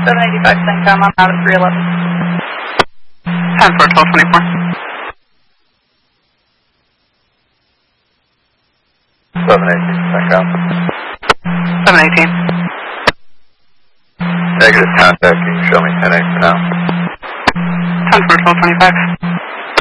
785 CENTCOM, I'm out of 311. 10 for 1224. 718 CENTCOM. 718. Negative contact, can you show me 10-8 for now? 10 for 1225.